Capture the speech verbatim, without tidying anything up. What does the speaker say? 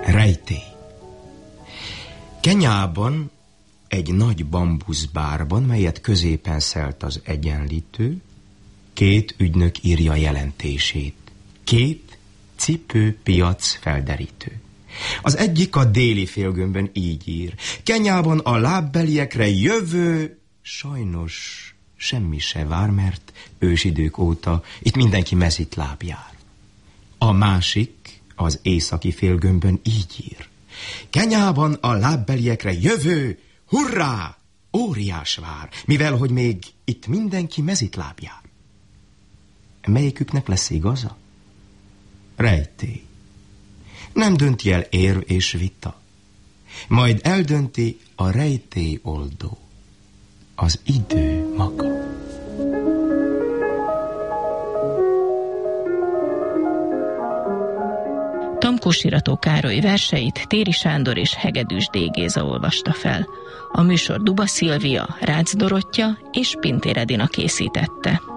Rejtély. Kenyában egy nagy bambuszbárban, melyet középen szelt az Egyenlítő, két ügynök írja jelentését. Két cipőpiac felderítő. Az egyik a déli félgömbben így ír: Kenyában a lábbeliekre jövő, sajnos semmi se vár, mert ősidők óta itt mindenki mezitláb jár. A másik az északi félgömbben így ír: Kenyában a lábbeliekre jövő, hurrá, óriás vár, mivel hogy még itt mindenki mezitláb jár. Melyiküknek lesz igaza? Rejtély. Nem dönti el érv és vita. Majd eldönti a rejtély oldó, az idő maga. Tamkós Irató Károly verseit Téri Sándor és Hegedűs D. Géza olvasta fel. A műsor Duba Szilvia, Rácz Dorottya és Pintér Edina készítette.